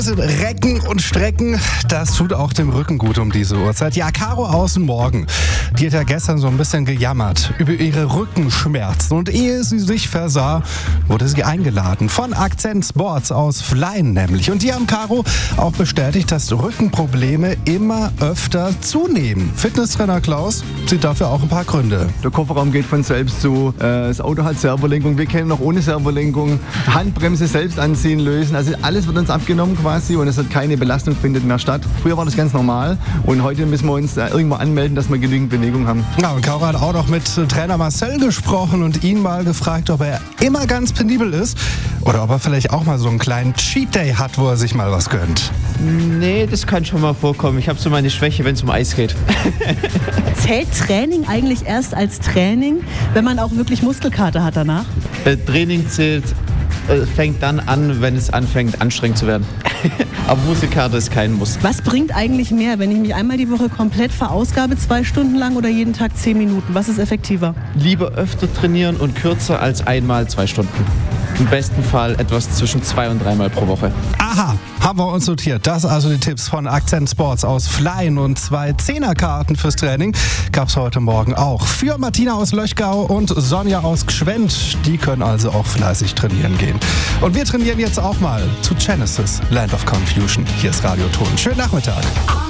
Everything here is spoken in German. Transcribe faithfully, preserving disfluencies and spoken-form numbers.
Recken und Strecken, das tut auch dem Rücken gut um diese Uhrzeit. Ja, Caro außen morgen, die hat ja gestern so ein bisschen gejammert über ihre Rückenschmerzen. Und ehe sie sich versah, wurde sie eingeladen von Akzent Sports aus Flein nämlich. Und die haben Caro auch bestätigt, dass Rückenprobleme immer öfter zunehmen. Fitnesstrainer Klaus sieht dafür auch ein paar Gründe. Der Kofferraum geht von selbst zu, das Auto hat Servolenkung, wir kennen noch ohne Servolenkung, Handbremse selbst anziehen, lösen, also alles wird uns abgenommen quasi. Und es hat keine Belastung, findet mehr statt. Früher war das ganz normal und heute müssen wir uns irgendwo anmelden, dass wir genügend Bewegung haben. Ja, und Caro hat auch noch mit Trainer Marcel gesprochen und ihn mal gefragt, ob er immer ganz penibel ist oder ob er vielleicht auch mal so einen kleinen Cheat Day hat, wo er sich mal was gönnt. Nee, das kann schon mal vorkommen. Ich habe so meine Schwäche, wenn es um Eis geht. Zählt Training eigentlich erst als Training, wenn man auch wirklich Muskelkater hat danach? Äh, Training zählt, äh, fängt dann an, wenn es anfängt, anstrengend zu werden. Aber Muskelkater ist kein Muss. Was bringt eigentlich mehr, wenn ich mich einmal die Woche komplett verausgabe, zwei Stunden lang oder jeden Tag zehn Minuten? Was ist effektiver? Lieber öfter trainieren und kürzer als einmal zwei Stunden. Im besten Fall etwas zwischen zwei und dreimal pro Woche. Aha, haben wir uns notiert. Das also die Tipps von Akzent Sports aus Flein und zwei Zehnerkarten fürs Training gab's heute Morgen auch. Für Martina aus Löchgau und Sonja aus Gschwend. Die können also auch fleißig trainieren gehen. Und wir trainieren jetzt auch mal zu Genesis, Land of Confusion. Hier ist Radio Ton. Schönen Nachmittag.